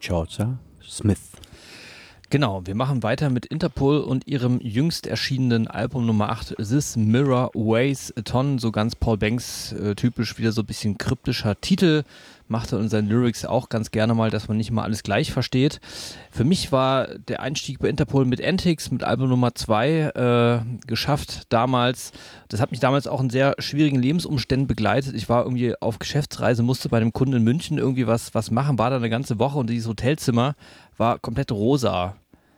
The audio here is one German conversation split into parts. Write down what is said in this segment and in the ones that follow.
Georgia Smith. Genau, wir machen weiter mit Interpol und ihrem jüngst erschienenen Album Nummer 8, This Mirror Weighs a Ton, so ganz Paul Banks typisch, wieder so ein bisschen kryptischer Titel, macht er in seinen Lyrics auch ganz gerne mal, dass man nicht mal alles gleich versteht. Für mich war der Einstieg bei Interpol mit Antics, mit Album Nummer 2 geschafft damals. Das hat mich damals auch in sehr schwierigen Lebensumständen begleitet. Ich war irgendwie auf Geschäftsreise, musste bei einem Kunden in München irgendwie was machen, war da eine ganze Woche und dieses Hotelzimmer war komplett rosa.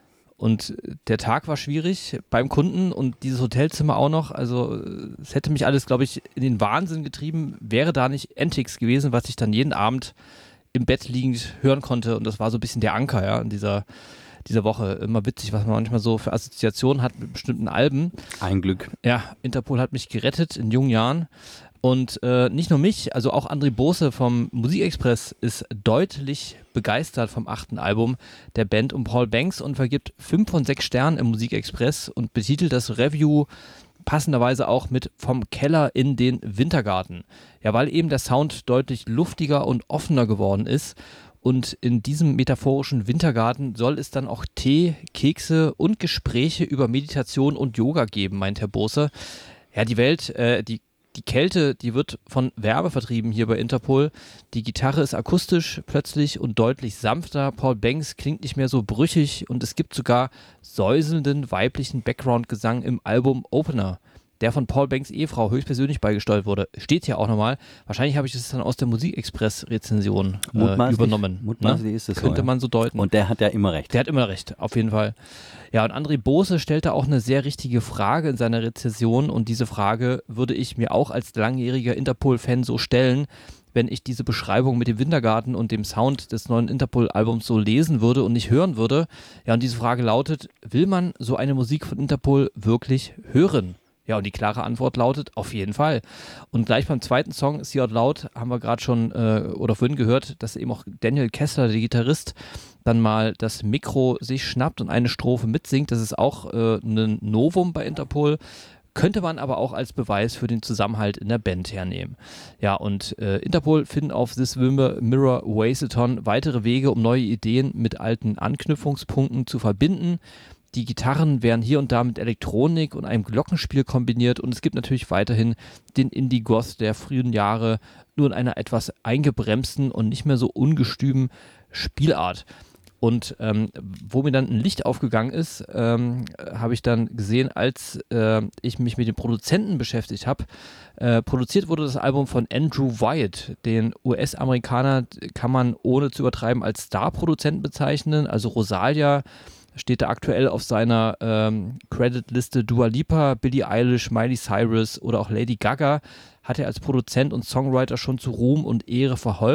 Und der Tag war schwierig beim Kunden und dieses Hotelzimmer auch noch. Also es hätte mich alles, glaube ich, in den Wahnsinn getrieben, wäre da nicht Antics gewesen, was ich dann jeden Abend im Bett liegend hören konnte. Und das war so ein bisschen der Anker, ja, in dieser Woche. Immer witzig, was man manchmal so für Assoziationen hat mit bestimmten Alben. Ein Glück. Ja, Interpol hat mich gerettet in jungen Jahren. Und nicht nur mich, also auch André Bose vom Musikexpress ist deutlich begeistert vom 8. Album der Band um Paul Banks und vergibt 5 von 6 Sternen im Musikexpress und betitelt das Review passenderweise auch mit Vom Keller in den Wintergarten. Ja, weil eben der Sound deutlich luftiger und offener geworden ist. Und in diesem metaphorischen Wintergarten soll es dann auch Tee, Kekse und Gespräche über Meditation und Yoga geben, meint Herr Bose. Ja, die Welt, die Kälte, die wird von Wärme vertrieben hier bei Interpol. Die Gitarre ist akustisch plötzlich und deutlich sanfter. Paul Banks klingt nicht mehr so brüchig und es gibt sogar säuselnden weiblichen Background-Gesang im Album Opener, der von Paul Banks Ehefrau höchstpersönlich beigesteuert wurde. Steht hier auch nochmal. Wahrscheinlich habe ich das dann aus der Musikexpress-Rezension übernommen. Mutmaßlich ist es so. Könnte man so deuten. Und der hat ja immer recht. Der hat immer recht, auf jeden Fall. Ja, und André Bose stellte auch eine sehr richtige Frage in seiner Rezension und diese Frage würde ich mir auch als langjähriger Interpol-Fan so stellen, wenn ich diese Beschreibung mit dem Wintergarten und dem Sound des neuen Interpol-Albums so lesen würde und nicht hören würde. Ja, und diese Frage lautet, will man so eine Musik von Interpol wirklich hören? Ja, und die klare Antwort lautet, auf jeden Fall. Und gleich beim zweiten Song, See Out Loud, haben wir gerade schon oder vorhin gehört, dass eben auch Daniel Kessler, der Gitarrist, dann mal das Mikro sich schnappt und eine Strophe mitsingt. Das ist auch ein Novum bei Interpol. Könnte man aber auch als Beweis für den Zusammenhalt in der Band hernehmen. Ja, und Interpol finden auf This Mirror Weighs a Ton weitere Wege, um neue Ideen mit alten Anknüpfungspunkten zu verbinden. Die Gitarren werden hier und da mit Elektronik und einem Glockenspiel kombiniert und es gibt natürlich weiterhin den Indie-Goth der frühen Jahre, nur in einer etwas eingebremsten und nicht mehr so ungestümen Spielart. Und wo mir dann ein Licht aufgegangen ist, habe ich dann gesehen, als ich mich mit den Produzenten beschäftigt habe. Produziert wurde das Album von Andrew Wyatt. Den US-Amerikaner kann man ohne zu übertreiben als Star-Produzenten bezeichnen, also Rosalia steht da aktuell auf seiner Creditliste Dua Lipa, Billie Eilish, Miley Cyrus oder auch Lady Gaga, hat er als Produzent und Songwriter schon zu Ruhm und Ehre verholfen.